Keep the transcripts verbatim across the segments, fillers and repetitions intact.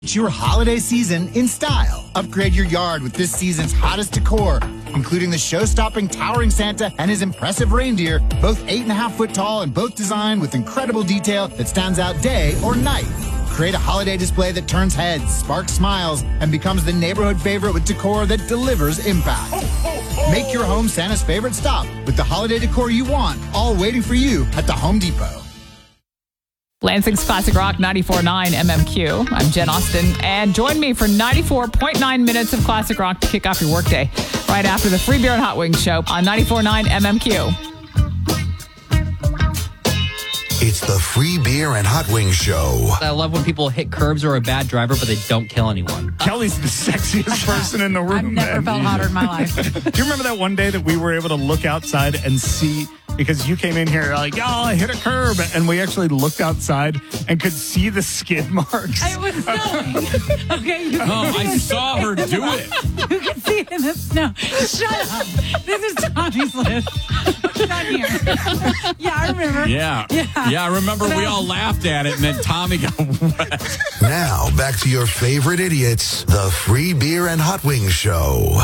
It's your holiday season in style. Upgrade your yard with this season's hottest decor, including the show-stopping towering Santa and his impressive reindeer, both eight and a half foot tall and both designed with incredible detail that stands out day or night. Create a holiday display that turns heads, sparks smiles, and becomes the neighborhood favorite with decor that delivers impact. Make your home Santa's favorite stop with the holiday decor you want, all waiting for you at the Home Depot. Lansing's Classic Rock ninety-four point nine M M Q. I'm Jen Austen, and join me for ninety-four point nine minutes of Classic Rock to kick off your workday right after the Free Beer and Hot Wings show on ninety-four point nine M M Q. It's the Free Beer and Hot Wings show. I love when people hit curbs or are a bad driver, but they don't kill anyone. Kelly's the sexiest person in the room. I've never man. felt hotter in my life. Do you remember that one day that we were able to look outside and see, because you came in here like, oh, I hit a curb, and we actually looked outside and could see the skid marks. It was snowing. Okay. You Oh, I saw her do it. You can see it in the snow. Shut up. This is Tommy's list. Not here. Yeah, I remember. Yeah. Yeah. Yeah, I remember we all laughed at it, and then Tommy got wet. Now, back to your favorite idiots, the Free Beer and Hot Wings show.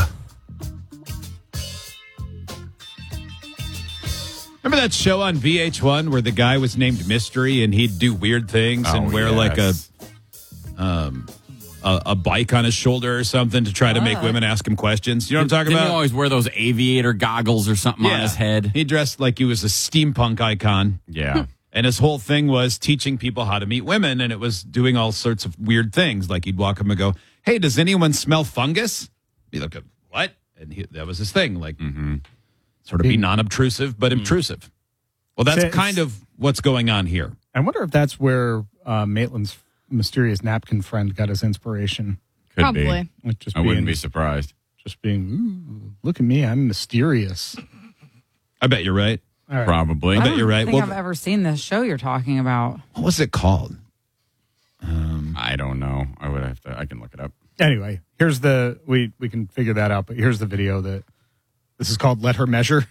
Remember that show on V H one where the guy was named Mystery and he'd do weird things and Oh, wear yes. like a um a, a bike on his shoulder or something to try to make women ask him questions? You know what I'm talking Didn't about? he always wear those aviator goggles or something on his head? He dressed like he was a steampunk icon. Yeah. And his whole thing was teaching people how to meet women, and it was doing all sorts of weird things. Like he'd walk up and go, "Hey, does anyone smell fungus?" Be like, "What?" And he, that was his thing. Like, sort of be non-obtrusive, but intrusive. Well, that's It's- kind of what's going on here. I wonder if that's where uh, Maitland's mysterious napkin friend got his inspiration. Could Probably. be. Like just I wouldn't being- be surprised. Just being, ooh, look at me, I'm mysterious. I bet you're right. All right. Probably. I bet you're I right. don't Well, think I've ever seen this show you're talking about. what was it called? I don't know. I would have to. I can look it up. Anyway, here's the, we, we can figure that out, but here's the video that, this is called Let Her Measure.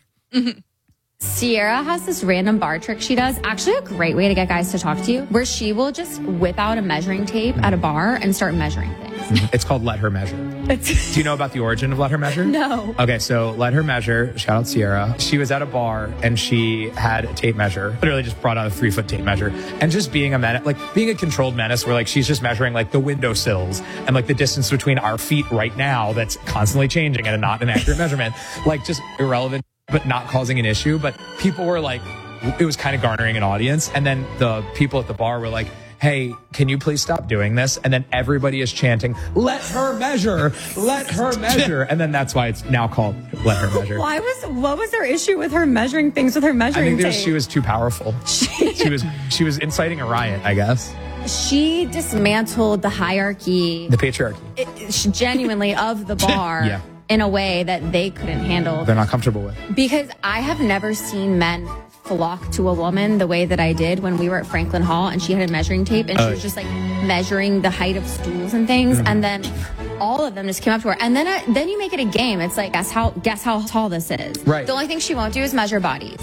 Sierra has this random bar trick she does. Actually, a great way to get guys to talk to you, where she will just whip out a measuring tape at a bar and start measuring things. It's called Let Her Measure. Do you know about the origin of Let Her Measure? No. Okay, so Let Her Measure, shout out Sierra. She was at a bar and she had a tape measure, literally just brought out a three foot tape measure. And just being a menace, like being a controlled menace where like she's just measuring like the windowsills and like the distance between our feet right now that's constantly changing and not an accurate measurement. Like just irrelevant, but not causing an issue. But people were like, it was kind of garnering an audience. And then the people at the bar were like, hey, can you please stop doing this? And then everybody is chanting, let her measure, let her measure. And then that's why it's now called Let Her Measure. Why was what was their issue with her measuring things with her I measuring think there, tape? she was too powerful. she was she was inciting a riot, I guess. She dismantled the hierarchy, The patriarchy. it, she- genuinely, of the bar Yeah. in a way that they couldn't handle. They're not comfortable with. Because I have never seen men flock to a woman the way that I did when we were at Franklin Hall and she had a measuring tape and she Oh. was just like measuring the height of stools and things, Mm-hmm. and then all of them just came up to her, and then uh, then you make it a game. It's like, guess how guess how tall this is. Right. The only thing she won't do is measure bodies.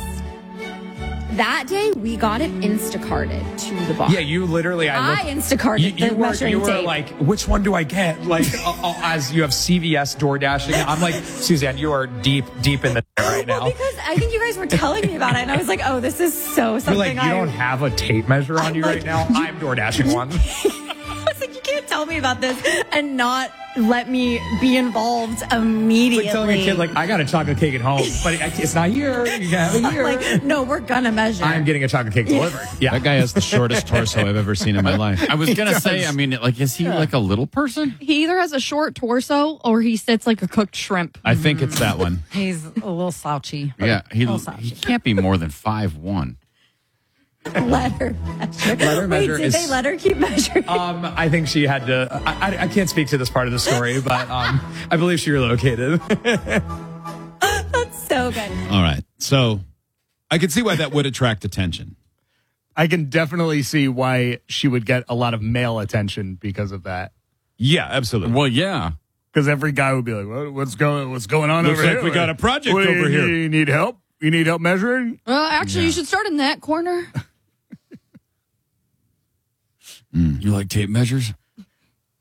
That day we got it Instacarted to the bar. Yeah, you literally, I I looked. Instacarted You, you the were, measuring you were tape. like, which one do I get? Like, uh, uh, as you have C V S door dashing. I'm like, Suzanne, you are deep, deep in the right now. Well, because I think you guys were telling me about it, and I was like, oh, this is so You're something. like, you I don't have a tape measure on I'm you like, right now. I'm door dashing one. I was like, you can't tell me about this and not let me be involved immediately. It's like telling a kid, like, I got a chocolate cake at home, but it, it's not here. You can have it here. Like, no, we're gonna measure. I'm getting a chocolate cake delivered. Yeah. That guy has the shortest torso I've ever seen in my life. I was going to say, I mean, like, is he like a little person? He either has a short torso or he sits like a cooked shrimp. I think it's that one. He's a little slouchy. Yeah, he, little slouchy. he can't be more than five one. let her measure. Let her Wait, measure did is- they let her keep measuring? Um, I think she had to. I, I, I can't speak to this part of the story, but um, I believe she relocated. That's so good. All right. So I can see why that would attract attention. I can definitely see why she would get a lot of male attention because of that. Yeah, absolutely. Well, yeah. Because every guy would be like, what, what's going what's going on Looks over like here? we got a project What, over you, here. You need help? You need help measuring? Well, actually, you should start in that corner. You like tape measures?